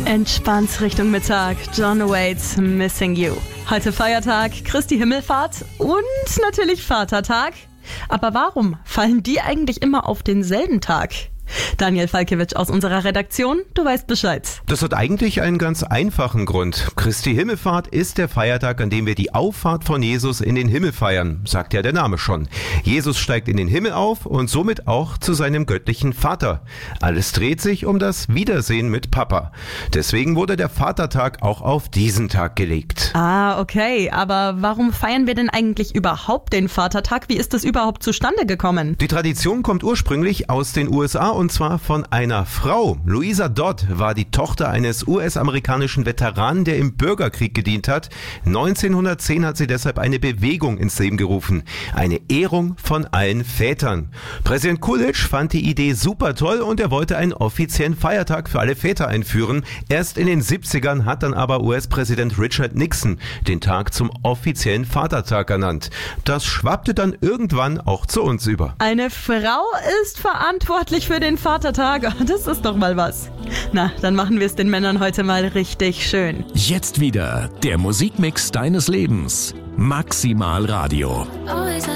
Entspannt Richtung Mittag. John Waits, Missing You. Heute Feiertag, Christi Himmelfahrt und natürlich Vatertag. Aber warum fallen die eigentlich immer auf denselben Tag? Daniel Falkiewicz aus unserer Redaktion, du weißt Bescheid. Das hat eigentlich einen ganz einfachen Grund. Christi Himmelfahrt ist der Feiertag, an dem wir die Auffahrt von Jesus in den Himmel feiern, sagt ja der Name schon. Jesus steigt in den Himmel auf und somit auch zu seinem göttlichen Vater. Alles dreht sich um das Wiedersehen mit Papa. Deswegen wurde der Vatertag auch auf diesen Tag gelegt. Ah, okay, aber warum feiern wir denn eigentlich überhaupt den Vatertag? Wie ist das überhaupt zustande gekommen? Die Tradition kommt ursprünglich aus den USA und zwar von einer Frau. Louisa Dodd war die Tochter eines US-amerikanischen Veteranen, der im Bürgerkrieg gedient hat. 1910 hat sie deshalb eine Bewegung ins Leben gerufen. Eine Ehrung von allen Vätern. Präsident Coolidge fand die Idee super toll und er wollte einen offiziellen Feiertag für alle Väter einführen. Erst in den 70ern hat dann aber US-Präsident Richard Nixon den Tag zum offiziellen Vatertag ernannt. Das schwappte dann irgendwann auch zu uns über. Eine Frau ist verantwortlich für den Vatertag. Das ist doch mal was. Na, dann machen wir es den Männern heute mal richtig schön. Jetzt wieder der Musikmix deines Lebens. Maximal Radio.